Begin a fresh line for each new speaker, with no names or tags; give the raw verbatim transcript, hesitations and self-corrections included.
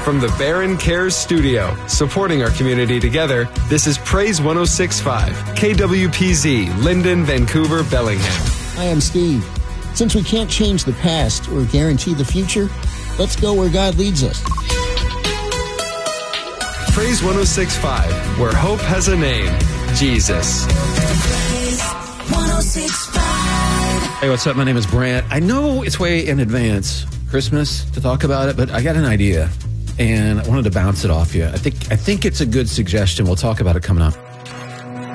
From the Barron Cares Studio, supporting our community together, this is Praise one oh six point five, K W P Z, Linden, Vancouver, Bellingham.
Hi, I'm Steve. Since we can't change the past or guarantee the future, let's go where God leads us.
Praise one oh six point five, where hope has a name, Jesus.
Praise one oh six point five.
Hey, what's up? My name is Brant. I know it's way in advance, Christmas, to talk about it, but I got an idea, and I wanted to bounce it off you. I think I think it's a good suggestion. We'll talk about it coming up.